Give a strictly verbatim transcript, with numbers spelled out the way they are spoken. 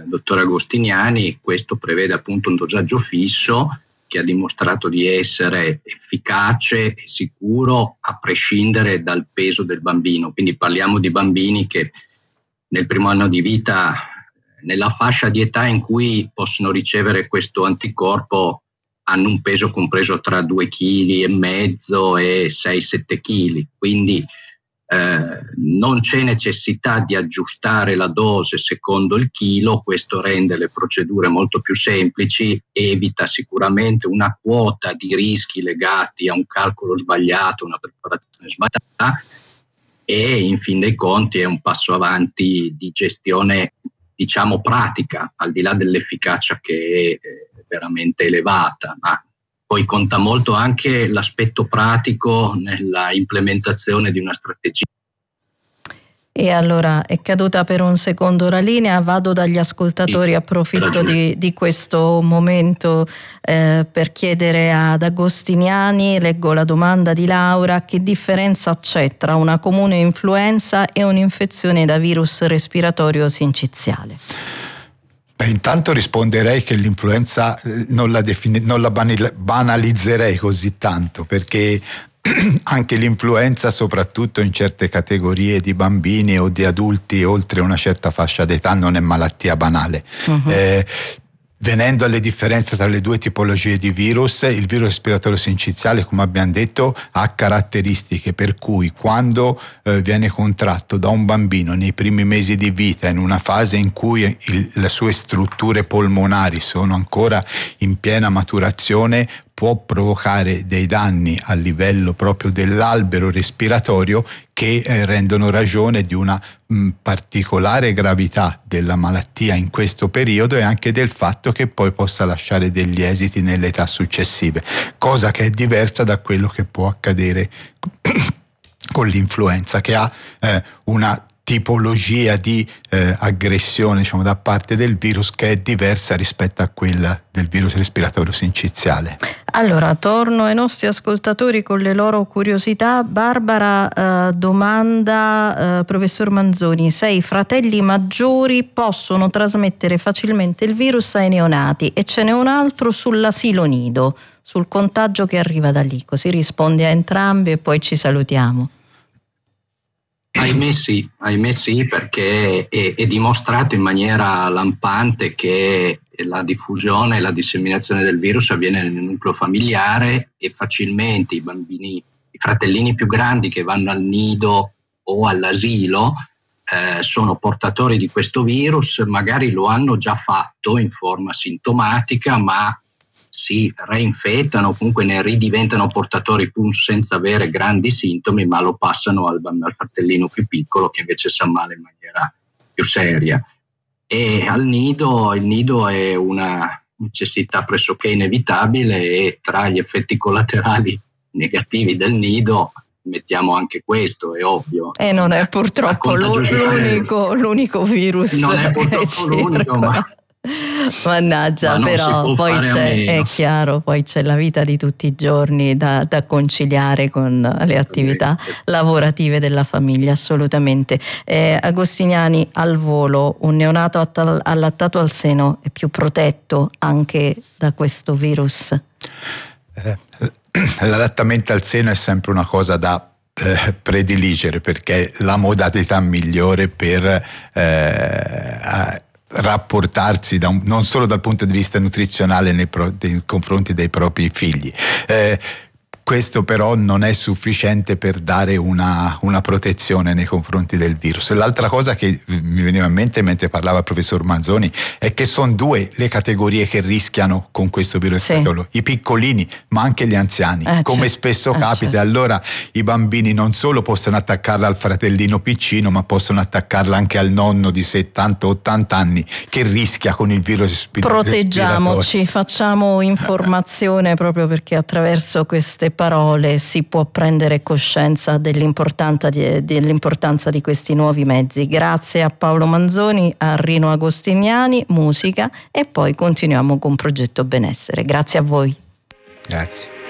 dottor Agostiniani, questo prevede appunto un dosaggio fisso che ha dimostrato di essere efficace e sicuro a prescindere dal peso del bambino. Quindi parliamo di bambini che nel primo anno di vita, nella fascia di età in cui possono ricevere questo anticorpo, hanno un peso compreso tra due virgola cinque chili e sei sette chili, quindi eh, non c'è necessità di aggiustare la dose secondo il chilo. Questo rende le procedure molto più semplici, evita sicuramente una quota di rischi legati a un calcolo sbagliato, una preparazione sbagliata, e in fin dei conti è un passo avanti di gestione, diciamo, pratica, al di là dell'efficacia che è veramente elevata, ma poi conta molto anche l'aspetto pratico nella implementazione di una strategia. E allora è caduta per un secondo la linea, vado dagli ascoltatori, sì, approfitto di, di questo momento eh, per chiedere ad Agostiniani, leggo la domanda di Laura: che differenza c'è tra una comune influenza e un'infezione da virus respiratorio sinciziale? Beh, intanto risponderei che l'influenza non la, defini- non la banalizzerei così tanto, perché anche l'influenza, soprattutto in certe categorie di bambini o di adulti oltre una certa fascia d'età, non è malattia banale. Uh-huh. Eh, Venendo alle differenze tra le due tipologie di virus, il virus respiratorio sinciziale, come abbiamo detto, ha caratteristiche per cui quando eh, viene contratto da un bambino nei primi mesi di vita, in una fase in cui il, le sue strutture polmonari sono ancora in piena maturazione, può provocare dei danni a livello proprio dell'albero respiratorio che eh, rendono ragione di una mh, particolare gravità della malattia in questo periodo, e anche del fatto che poi possa lasciare degli esiti nelle età successive, cosa che è diversa da quello che può accadere con l'influenza, che ha eh, una tipologia di eh, aggressione, diciamo, da parte del virus che è diversa rispetto a quella del virus respiratorio sinciziale. Allora, torno ai nostri ascoltatori con le loro curiosità. Barbara eh, domanda, eh, professor Manzoni, se i fratelli maggiori possono trasmettere facilmente il virus ai neonati, e ce n'è un altro sull'asilo nido, sul contagio che arriva da lì. Così risponde a entrambi e poi ci salutiamo. Ahimè sì, ahimè sì, perché è, è dimostrato in maniera lampante che la diffusione e la disseminazione del virus avviene nel nucleo familiare, e facilmente i bambini, i fratellini più grandi che vanno al nido o all'asilo eh, sono portatori di questo virus. Magari lo hanno già fatto in forma sintomatica, ma si reinfettano, comunque ne ridiventano portatori pur senza avere grandi sintomi, ma lo passano al, al fratellino più piccolo, che invece si ammala in maniera più seria. E al nido, il nido è una necessità pressoché inevitabile, e tra gli effetti collaterali negativi del nido mettiamo anche questo, è ovvio. E non è purtroppo l'unico, l'unico virus. Non è purtroppo l'unico, ma... Mannaggia, Ma però poi c'è, è chiaro, poi c'è la vita di tutti i giorni da, da conciliare con le attività lavorative della famiglia, assolutamente. Eh, Agostiniani, al volo, un neonato attal- allattato al seno è più protetto anche da questo virus? Eh, l'allattamento al seno è sempre una cosa da Eh, prediligere, perché è la modalità migliore per eh, a, rapportarsi da un, non solo dal punto di vista nutrizionale nei, pro, nei confronti dei propri figli. Eh, Questo però non è sufficiente per dare una, una protezione nei confronti del virus. L'altra cosa che mi veniva in mente mentre parlava il professor Manzoni è che sono due le categorie che rischiano con questo virus, sì. I piccolini, ma anche gli anziani, eh, come certo. spesso eh, capita. Certo. Allora i bambini non solo possono attaccarla al fratellino piccino, ma possono attaccarla anche al nonno di settanta ottanta anni che rischia con il virus respiratorio. Proteggiamoci, facciamo informazione proprio perché attraverso queste parole si può prendere coscienza dell'importanza di, dell'importanza di questi nuovi mezzi. Grazie a Paolo Manzoni, a Rino Agostiniani, musica, e poi continuiamo con Progetto Benessere. Grazie a voi. Grazie.